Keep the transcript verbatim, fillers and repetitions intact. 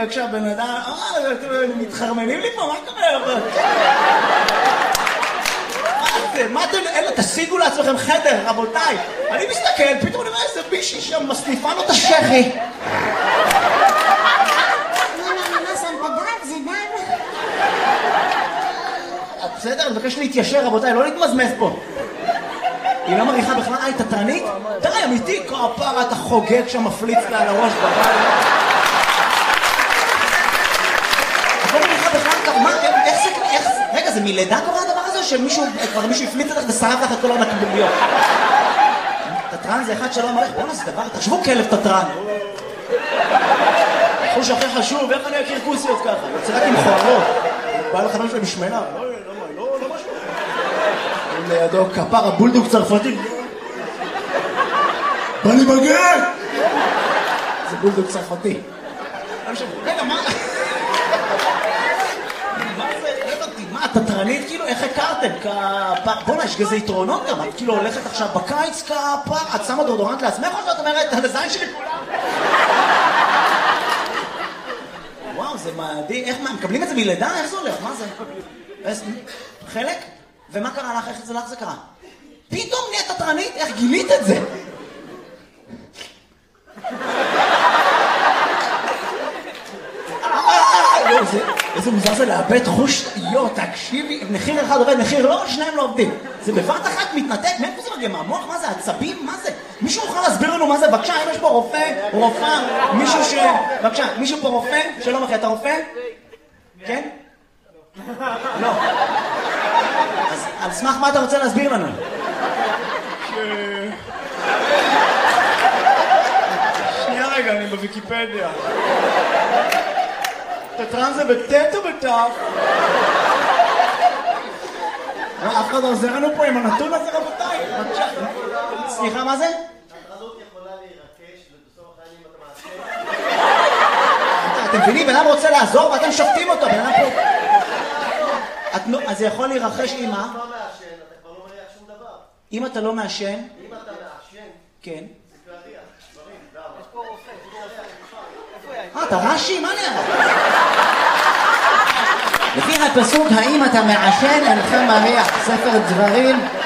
וכשהבן אדם, אה, מתחרמנים לי פה, מה קורה? מה אתם, אלה, תשיגו לעצמכם חדר, רבותיי. אני מסתכל, פתאום אני רואה איזה מישהי שם מסניפה לו את השכי. בסדר, אני מבקש להתיישר, רבותיי, לא להתמזמז פה. היא לא מריחה בכלל, היי, תתרנית? תראי, אמיתי, כפרה, אתה חוגג שם, מפליץ לה על הראש בבית. את לא מריחה בכלל, מה, איך זה, איך זה, רגע, זה מלידה קורה הדבר הזה, או שמישהו, כבר מישהו הפליץ אותך ושרף לך את כל הנקבוליות? תתרן זה אחד שלא מריח, בוא נעשה דבר, תחשבו כלב תתרן. חוש הכי חשוב, איך אני אכיר כוסיות ככה? יוצא רק עם חוערות. בא לחנון שלהם משמנה. לא, לא, לא משהו. לידו כפר הבולדוג צרפתי. בא לי בגן! זה בולדוג צרפתי. רגע, מה? מה זה? לא הבנתי, מה, תתרנית? כאילו, איך הכרתם? כפר... בוא'נה, יש כזה יתרונות גם. את כאילו הולכת עכשיו בקיץ כפר, את שמה דורדורנט לעצמך או שאת אומרת, על הזין שלי כולם? וואו, זה מדהים. איך, מה, מקבלים את זה מלידה? איך זה הולך? מה זה? חלק? ומה קרה לך? איך זה לך זה קרה? פתאום נהיית תתרנית? איך גילית את זה? איזה מוזר זה לאבד חוש, יו, תקשיבי, מחיר אחד עובד, מחיר לא, שניים לא עובדים. זה בבת אחת מתנתק, מאיפה זה מגיע? מהמוח? מה זה? עצבים? מה זה? מישהו יכול להסביר לנו מה זה? בבקשה, אם יש פה רופא, רופאה, מישהו ש... בבקשה, מישהו פה רופא? שלום אחי, אתה רופא? כן? לא. אז על סמך מה אתה רוצה להסביר לנו? שנייה רגע, אני בוויקיפדיה. תתרן זה בטט או בטף? אף אחד עוזר לנו פה עם הנתון הזה, רבותיי. סליחה, מה זה? התרנות יכולה להירקש ובסוף החיים אתה מעשה. אתם מבינים, בן אדם רוצה לעזור ואתם שופטים אותו, בן אדם פה... אז זה יכול להירחש עם מה? אם אתה לא מעשן, אתה כבר לא מריח שום דבר. אם אתה לא מעשן? אם אתה מעשן, כן. זה להריח, דברים, למה? יש פה רופא, אה, אתה רש"י? מה נראה? לפי הפסוק, האם אתה מעשן, אינך מריח, ספר דברים